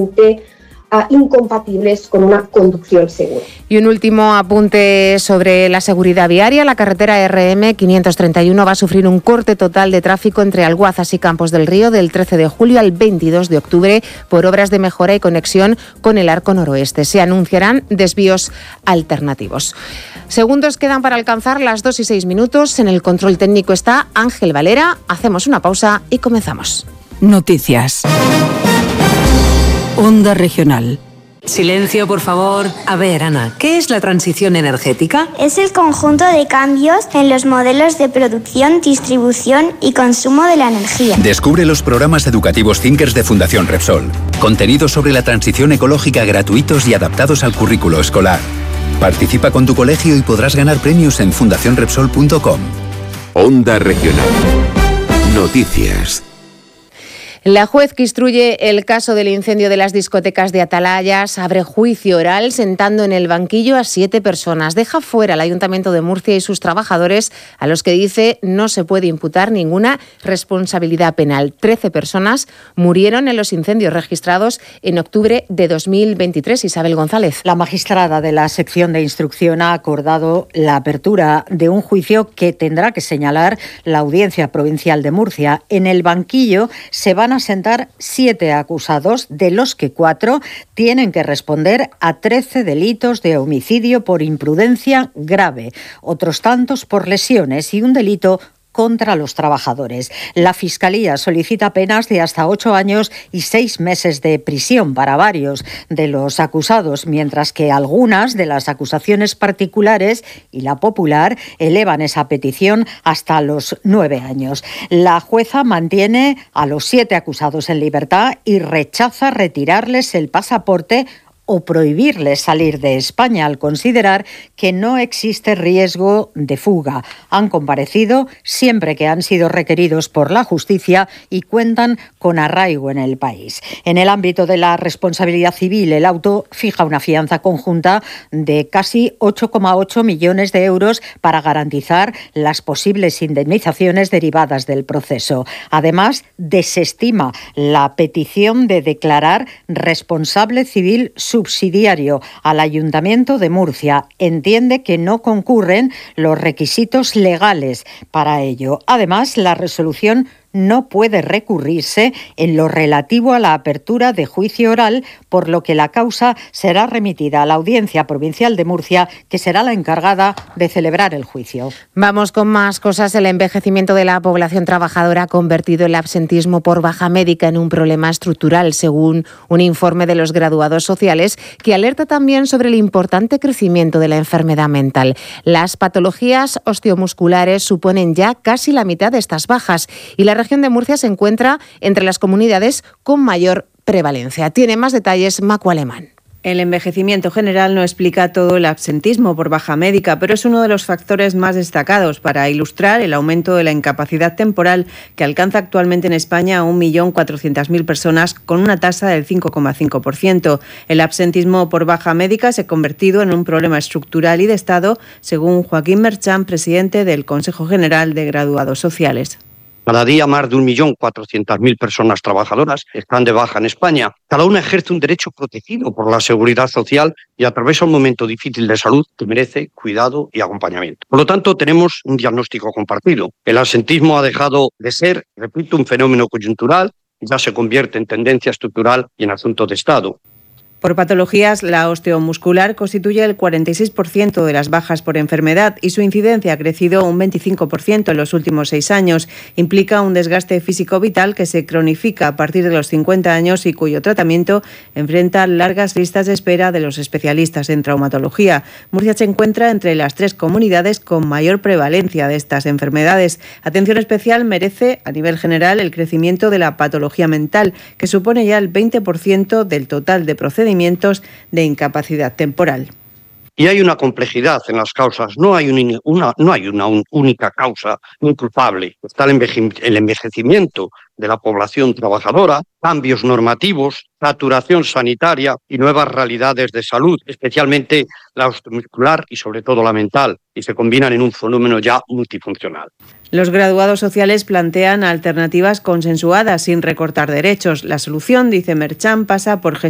totalmente incompatibles con una conducción segura. Y un último apunte sobre la seguridad viaria. La carretera RM 531 va a sufrir un corte total de tráfico entre Alguazas y Campos del Río del 13 de julio al 22 de octubre por obras de mejora y conexión con el arco noroeste. Se anunciarán desvíos alternativos. Segundos quedan para alcanzar las 2:06. En el control técnico está Ángel Valera. Hacemos una pausa y comenzamos. Noticias. Onda Regional. Silencio, por favor. A ver, Ana, ¿qué es la transición energética? Es el conjunto de cambios en los modelos de producción, distribución y consumo de la energía. Descubre los programas educativos Thinkers de Fundación Repsol. Contenidos sobre la transición ecológica gratuitos y adaptados al currículo escolar. Participa con tu colegio y podrás ganar premios en fundacionrepsol.com. Onda Regional. Noticias. La juez que instruye el caso del incendio de las discotecas de Atalayas abre juicio oral sentando en el banquillo a 7 personas. Deja fuera al Ayuntamiento de Murcia y sus trabajadores, a los que dice no se puede imputar ninguna responsabilidad penal. 13 personas murieron en los incendios registrados en octubre de 2023. Isabel González. La magistrada de la sección de instrucción ha acordado la apertura de un juicio que tendrá que señalar la Audiencia Provincial de Murcia. En el banquillo se van a sentar 7 acusados, de los que 4 tienen que responder a 13 delitos de homicidio por imprudencia grave, otros tantos por lesiones y un delito contra los trabajadores. La Fiscalía solicita penas de hasta 8 años y 6 meses de prisión para varios de los acusados, mientras que algunas de las acusaciones particulares y la popular elevan esa petición hasta los 9 años. La jueza mantiene a los 7 acusados en libertad y rechaza retirarles el pasaporte o prohibirles salir de España al considerar que no existe riesgo de fuga. Han comparecido siempre que han sido requeridos por la justicia y cuentan con arraigo en el país. En el ámbito de la responsabilidad civil, el auto fija una fianza conjunta de casi 8,8 millones de euros para garantizar las posibles indemnizaciones derivadas del proceso. Además, desestima la petición de declarar responsable civil subsidiario al Ayuntamiento de Murcia. Entiende que no concurren los requisitos legales para ello. Además, la resolución no puede recurrirse en lo relativo a la apertura de juicio oral, por lo que la causa será remitida a la Audiencia Provincial de Murcia, que será la encargada de celebrar el juicio. Vamos con más cosas. El envejecimiento de la población trabajadora ha convertido el absentismo por baja médica en un problema estructural, según un informe de los graduados sociales, que alerta también sobre el importante crecimiento de la enfermedad mental. Las patologías osteomusculares suponen ya casi la mitad de estas bajas y la región de Murcia se encuentra entre las comunidades con mayor prevalencia. Tiene más detalles Macu Alemán. El envejecimiento general no explica todo el absentismo por baja médica, pero es uno de los factores más destacados para ilustrar el aumento de la incapacidad temporal, que alcanza actualmente en España a 1.400.000 personas, con una tasa del 5,5%. El absentismo por baja médica se ha convertido en un problema estructural y de Estado, según Joaquín Merchán, presidente del Consejo General de Graduados Sociales. Cada día más de 1.400.000 personas trabajadoras están de baja en España. Cada una ejerce un derecho protegido por la Seguridad Social y atraviesa un momento difícil de salud que merece cuidado y acompañamiento. Por lo tanto, tenemos un diagnóstico compartido. El absentismo ha dejado de ser, repito, un fenómeno coyuntural, ya se convierte en tendencia estructural y en asunto de Estado. Por patologías, la osteomuscular constituye el 46% de las bajas por enfermedad y su incidencia ha crecido un 25% en los últimos 6 años. Implica un desgaste físico vital que se cronifica a partir de los 50 años y cuyo tratamiento enfrenta largas listas de espera de los especialistas en traumatología. Murcia se encuentra entre las 3 comunidades con mayor prevalencia de estas enfermedades. Atención especial merece, a nivel general, el crecimiento de la patología mental, que supone ya el 20% del total de procedimientos de incapacidad temporal. Y hay una complejidad en las causas, no hay una única causa, un culpable. Está el envejecimiento de la población trabajadora, cambios normativos, saturación sanitaria y nuevas realidades de salud, especialmente la osteomuscular y sobre todo la mental, y se combinan en un fenómeno ya multifuncional. Los graduados sociales plantean alternativas consensuadas sin recortar derechos. La solución, dice Merchán, pasa por